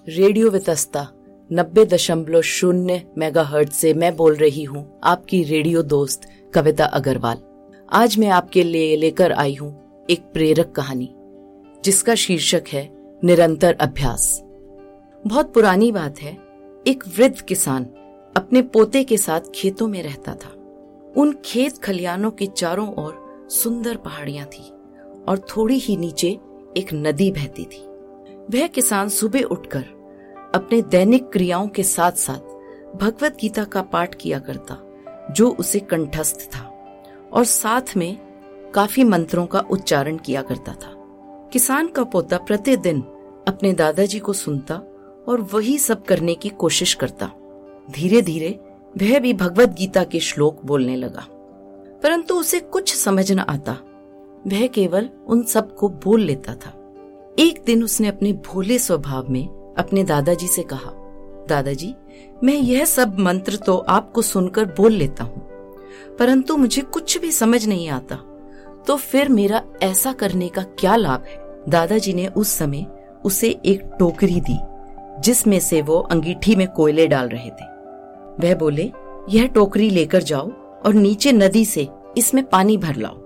Radio Vitasta 90.0 megahertz से मैं बोल रही हूँ आपकी रेडियो दोस्त कविता अग्रवाल। आज मैं आपके लिए लेकर आई हूँ एक प्रेरक कहानी जिसका शीर्षक है निरंतर अभ्यास। बहुत पुरानी बात है, एक वृद्ध किसान अपने पोते के साथ खेतों में रहता था। उन खेत खलियानों के चारों ओर सुंदर पहाड़ियां थी और थोड़ी ही नीचे एक नदी बहती थी। वह किसान सुबह उठकर अपने दैनिक क्रियाओं के साथ साथ भगवत गीता का पाठ किया करता, जो उसे कंठस्थ था, और साथ में काफी मंत्रों का उच्चारण किया करता था। किसान का पोता प्रतिदिन अपने दादाजी को सुनता और वही सब करने की कोशिश करता। धीरे धीरे वह भी भगवत गीता के श्लोक बोलने लगा, परंतु उसे कुछ समझ न आता। वह केवल उन सब को बोल लेता था। एक दिन उसने अपने भोले स्वभाव में अपने दादाजी से कहा, दादाजी, मैं यह सब मंत्र तो आपको सुनकर बोल लेता हूँ, परंतु मुझे कुछ भी समझ नहीं आता, तो फिर मेरा ऐसा करने का क्या लाभ है। दादाजी ने उस समय उसे एक टोकरी दी जिसमें से वो अंगीठी में कोयले डाल रहे थे। वह बोले, यह टोकरी लेकर जाओ और नीचे नदी से इसमें पानी भर लाओ।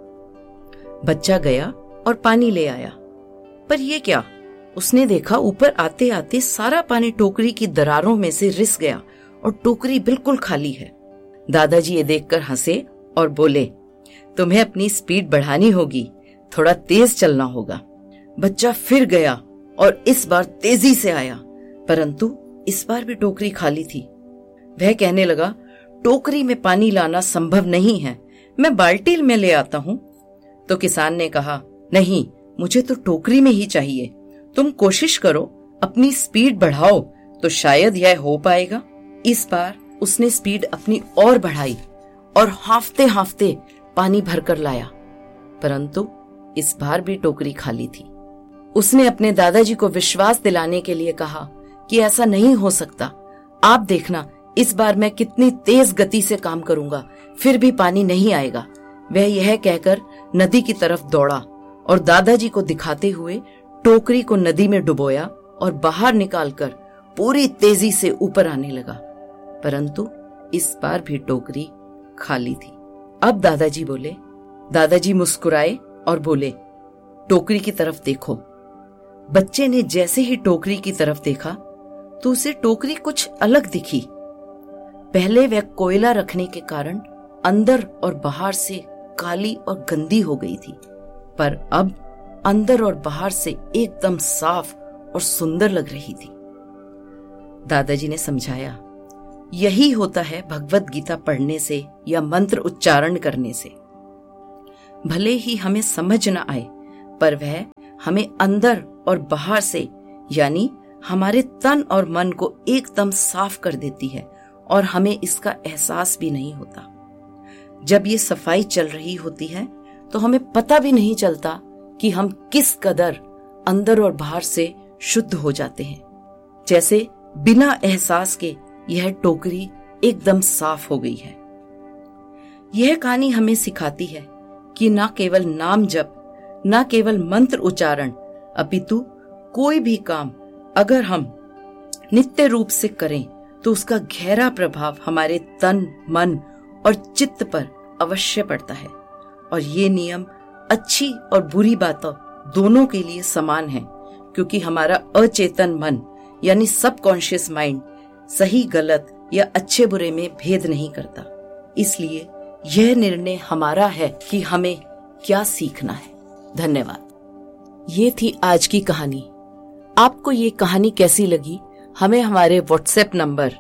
बच्चा गया और पानी ले आया, पर यह क्या, उसने देखा ऊपर आते आते सारा पानी टोकरी की दरारों में से रिस गया और टोकरी बिल्कुल खाली है। दादाजी ये देखकर हंसे और बोले, तुम्हें अपनी स्पीड बढ़ानी होगी, थोड़ा तेज चलना होगा। बच्चा फिर गया और इस बार तेजी से आया, परंतु इस बार भी टोकरी खाली थी। वह कहने लगा, टोकरी में पानी लाना संभव नहीं है, मैं बाल्टी में ले आता हूं। तो किसान ने कहा, नहीं, मुझे तो टोकरी में ही चाहिए। तुम कोशिश करो, अपनी स्पीड बढ़ाओ तो शायद यह हो पाएगा। इस बार उसने स्पीड अपनी और बढ़ाई और हांफते हांफते पानी भरकर लाया, परंतु इस बार भी टोकरी खाली थी। उसने अपने दादाजी को विश्वास दिलाने के लिए कहा कि ऐसा नहीं हो सकता, आप देखना, इस बार मैं कितनी तेज गति से काम करूंगा, फिर भी पानी नहीं आएगा। वह यह कहकर नदी की तरफ दौड़ा और दादाजी को दिखाते हुए टोकरी को नदी में डुबोया और बाहर निकालकर पूरी तेजी से ऊपर आने लगा, परंतु इस बार भी टोकरी खाली थी। अब दादाजी बोले, दादाजी मुस्कुराए और बोले, टोकरी की तरफ देखो। बच्चे ने जैसे ही टोकरी की तरफ देखा तो उसे टोकरी कुछ अलग दिखी। पहले वह कोयला रखने के कारण अंदर और बाहर से काली और गंदी हो गई थी, पर अब अंदर और बाहर से एकदम साफ और सुंदर लग रही थी। दादाजी ने समझाया, यही होता है भगवत गीता पढ़ने से या मंत्र उच्चारण करने से। भले ही हमें समझ न आए, पर वह हमें अंदर और बाहर से, यानी हमारे तन और मन को एकदम साफ कर देती है और हमें इसका एहसास भी नहीं होता। जब ये सफाई चल रही होती है तो हमें पता भी नहीं चलता कि हम किस कदर अंदर और बाहर से शुद्ध हो जाते हैं। जैसे बिना एहसास के यह टोकरी एकदम साफ हो गई है। यह कहानी हमें सिखाती है कि न केवल नाम जप, न केवल मंत्र उच्चारण, अपितु कोई भी काम अगर हम नित्य रूप से करें तो उसका गहरा प्रभाव हमारे तन, मन और चित्त पर अवश्य पड़ता है। और ये नियम अच्छी और बुरी बातों दोनों के लिए समान है, क्योंकि हमारा अचेतन मन यानी सबकॉन्शियस माइंड सही गलत या अच्छे बुरे में भेद नहीं करता। इसलिए यह निर्णय हमारा है कि हमें क्या सीखना है। धन्यवाद। ये थी आज की कहानी। आपको ये कहानी कैसी लगी हमें हमारे व्हाट्सएप नंबर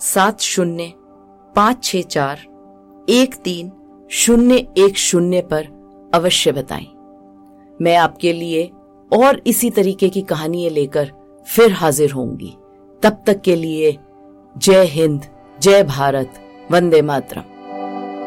7055641310 पर अवश्य बताएं। मैं आपके लिए और इसी तरीके की कहानियां लेकर फिर हाजिर होंगी। तब तक के लिए जय हिंद, जय भारत, वंदे मातरम।